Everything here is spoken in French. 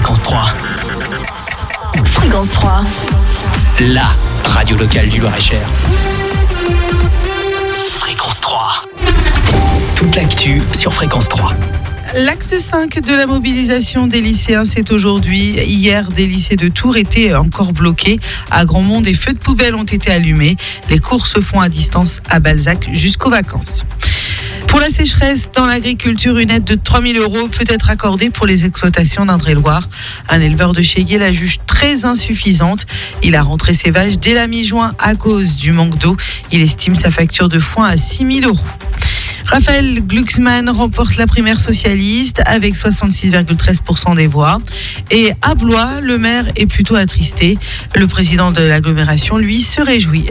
Fréquence 3. Fréquence 3. La radio locale du Loir-et-Cher. Fréquence 3. Toute l'actu sur Fréquence 3. L'acte 5 de la mobilisation des lycéens, c'est aujourd'hui. Hier, des lycées de Tours étaient encore bloqués. À Grandmont, des feux de poubelle ont été allumés. Les cours se font à distance à Balzac jusqu'aux vacances. Pour la sécheresse dans l'agriculture, une aide de 3 000 € peut être accordée pour les exploitations d'Indre-et-Loire. Un éleveur de Chéguier la juge très insuffisante. Il a rentré ses vaches dès la mi-juin à cause du manque d'eau. Il estime sa facture de foin à 6 000 €. Raphaël Glucksmann remporte la primaire socialiste avec 66,13% des voix. Et à Blois, le maire est plutôt attristé. Le président de l'agglomération, lui, se réjouit